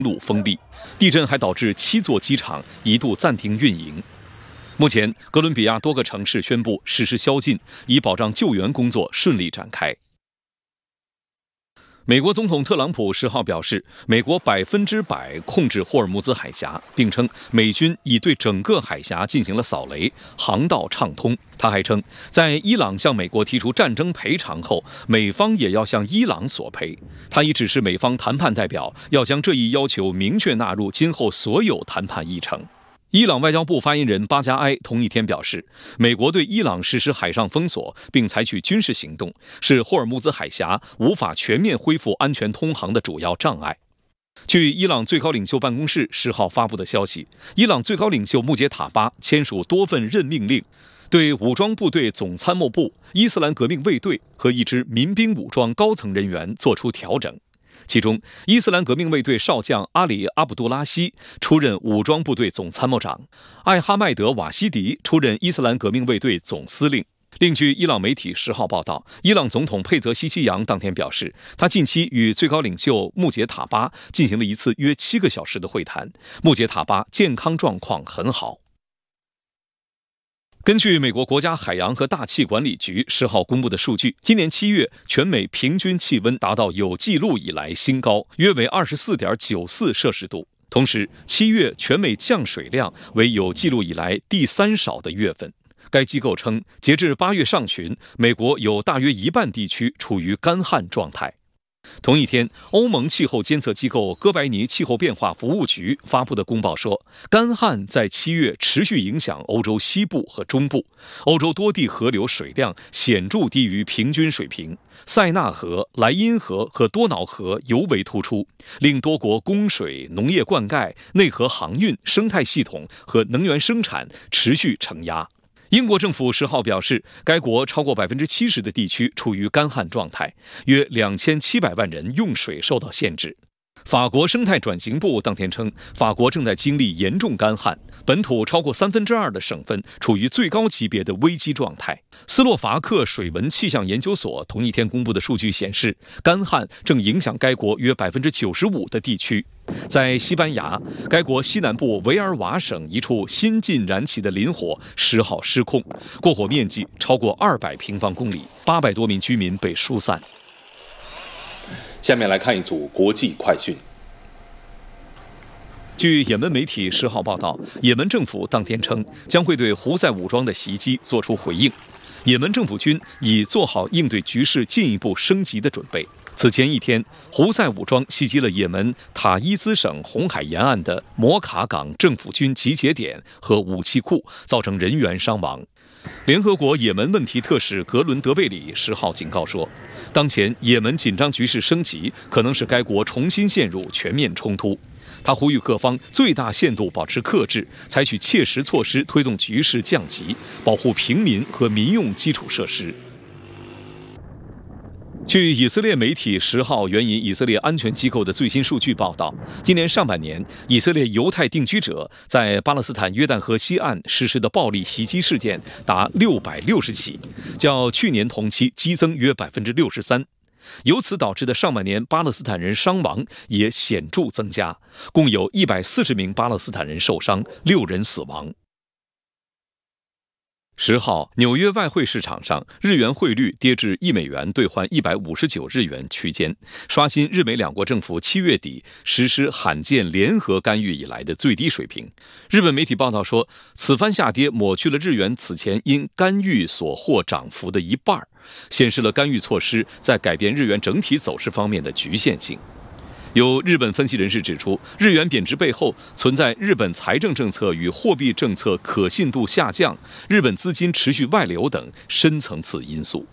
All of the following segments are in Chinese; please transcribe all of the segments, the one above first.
路封闭，地震还导致7座机场一度暂停运营。目前，哥伦比亚多个城市宣布实施宵禁，以保障救援工作顺利展开。美国总统特朗普10号表示，美国100%控制霍尔木兹海峡，并称美军已对整个海峡进行了扫雷，航道畅通。他还称，在伊朗向美国提出战争赔偿后，美方也要向伊朗索赔。他已指示美方谈判代表要将这一要求明确纳入今后所有谈判议程。伊朗外交部发言人巴加埃同一天表示，美国对伊朗实施海上封锁并采取军事行动，是霍尔木兹海峡无法全面恢复安全通航的主要障碍。据伊朗最高领袖办公室10号发布的消息，伊朗最高领袖穆杰塔巴签署多份任命令，对武装部队总参谋部、伊斯兰革命卫队和一支民兵武装高层人员作出调整。其中，伊斯兰革命卫队少将阿里·阿卜杜拉希出任武装部队总参谋长，艾哈迈德·瓦西迪出任伊斯兰革命卫队总司令。另据伊朗媒体10号报道，伊朗总统佩泽西奇扬当天表示，他近期与最高领袖穆杰塔巴进行了一次约7个小时的会谈，穆杰塔巴健康状况很好。根据美国国家海洋和大气管理局10号公布的数据，今年7月全美平均气温达到有记录以来新高，约为24.94摄氏度。同时，7月全美降水量为有记录以来第3少的月份。该机构称，截至8月上旬，美国有大约一半地区处于干旱状态。同一天，欧盟气候监测机构哥白尼气候变化服务局发布的公报说，干旱在7月持续影响欧洲西部和中部，欧洲多地河流水量显著低于平均水平，塞纳河、莱茵河和多瑙河尤为突出，令多国供水、农业灌溉、内河航运、生态系统和能源生产持续承压。英国政府10号表示，该国超过70%的地区处于干旱状态，约2700万人用水受到限制。法国生态转型部当天称，法国正在经历严重干旱，本土超过2/3的省份处于最高级别的危机状态。斯洛伐克水文气象研究所同一天公布的数据显示，干旱正影响该国约95%的地区。在西班牙，该国西南部维尔瓦省一处新近燃起的林火10号失控，过火面积超过200平方公里，800多名居民被疏散。 下面来看一组国际快讯。 据也门媒体10号报道，也门政府当天称将会对胡塞武装的袭击作出回应。也门政府军已做好应对局势进一步升级的准备。此前一天，胡塞武装袭击了也门塔伊兹省红海沿岸的摩卡港政府军集结点和武器库，造成人员伤亡。联合国也门问题特使格伦德贝里10号警告说，当前也门紧张局势升级，可能使该国重新陷入全面冲突。他呼吁各方最大限度保持克制，采取切实措施推动局势降级，保护平民和民用基础设施。据以色列媒体10号援引以色列安全机构的最新数据报道，今年上半年，以色列犹太定居者在巴勒斯坦约旦河西岸实施的暴力袭击事件达660起，较去年同期激增约63%。由此导致的上半年巴勒斯坦人伤亡也显著增加，共有140名巴勒斯坦人受伤，6人死亡。10号，纽约外汇市场上，日元汇率跌至1美元兑换159日元区间，刷新日美两国政府7月底实施罕见联合干预以来的最低水平。日本媒体报道说，此番下跌抹去了日元此前因干预所获涨幅的一半，显示了干预措施在改变日元整体走势方面的局限性。有日本分析人士指出，日元贬值背后存在日本财政政策与货币政策可信度下降、日本资金持续外流等深层次因素。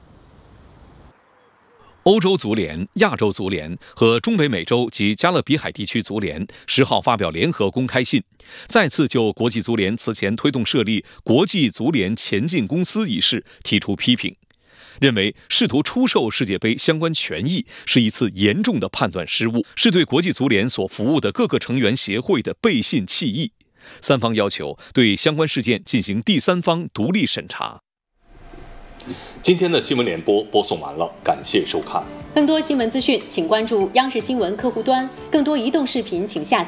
欧洲足联、亚洲足联和中北美洲及加勒比海地区足联10号发表联合公开信，再次就国际足联此前推动设立国际足联前进公司一事提出批评，认为试图出售世界杯相关权益是一次严重的判断失误，是对国际足联所服务的各个成员协会的背信弃义。三方要求对相关事件进行第三方独立审查。 今天的新闻联播播送完了，感谢收看。 更多新闻资讯，请关注央视新闻客户端；更多移动视频，请下载